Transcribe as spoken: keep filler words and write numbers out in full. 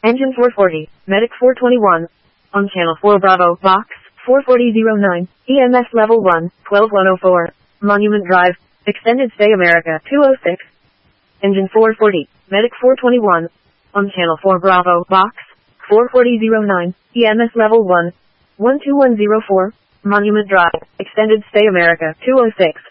Engine four forty, Medic four twenty-one. On Channel four Bravo, Box four forty oh nine, E M S Level one, twelve one oh four. Monument Drive, Extended Stay America two oh six. Engine four forty, Medic four twenty-one. On Channel four Bravo, Box four forty oh nine, E M S Level one, one two one oh four. Monument Drive, Extended Stay America two oh six.